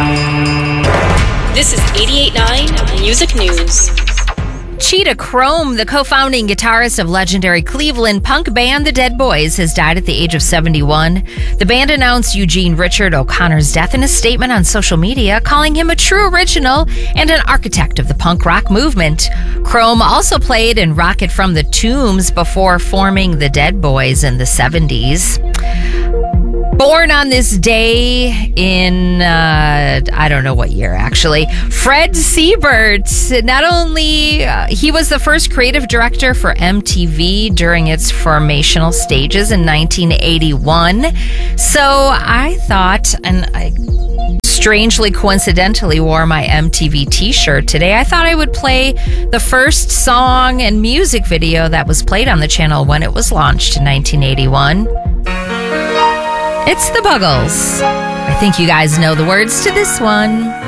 This is 88.9 Music News. Cheetah Chrome, the co-founding guitarist of legendary Cleveland punk band The Dead Boys, has died at the age of 71. The band announced Eugene Richard O'Connor's death in a statement on social media, calling him a true original and an architect of the punk rock movement. Chrome also played in Rocket from the Tombs before forming The Dead Boys in the 70s. Born on this day in, I don't know what year, actually, Fred Siebert. Not only, he was the first creative director for MTV during its formational stages in 1981. So I thought, and I strangely coincidentally wore my MTV t-shirt today, I thought I would play the first song and music video that was played on the channel when it was launched in 1981. It's the Buggles. I think you guys know the words to this one.